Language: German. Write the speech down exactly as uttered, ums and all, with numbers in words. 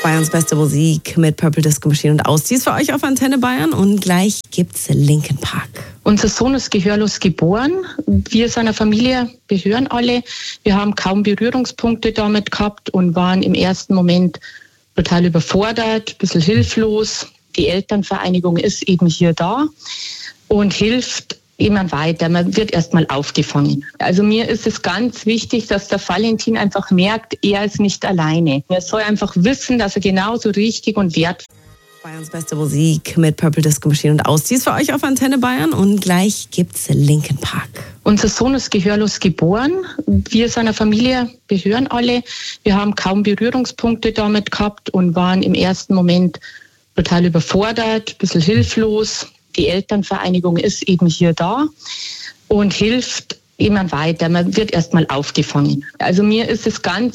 Bayerns beste Musik mit Purple Disco Machine und Ausziehs für euch auf Antenne Bayern. Und gleich gibt's Linkin Park. Unser Sohn ist gehörlos geboren. Wir seiner Familie gehören alle. Wir haben kaum Berührungspunkte damit gehabt und waren im ersten Moment total überfordert, ein bisschen hilflos. Die Elternvereinigung ist eben hier da und hilft immer weiter. Man wird erstmal aufgefangen. Also mir ist es ganz wichtig, dass der Valentin einfach merkt, er ist nicht alleine. Er soll einfach wissen, dass er genauso richtig und wertvoll ist. Bayerns beste Musik mit Purple Disco Machine und Ausziehs für euch auf Antenne Bayern. Und gleich gibt's Linkin Park. Unser Sohn ist gehörlos geboren. Wir seiner Familie gehören alle. Wir haben kaum Berührungspunkte damit gehabt und waren im ersten Moment total überfordert, ein bisschen hilflos. Die Elternvereinigung ist eben hier da und hilft immer weiter. Man wird erstmal aufgefangen. Also mir ist es ganz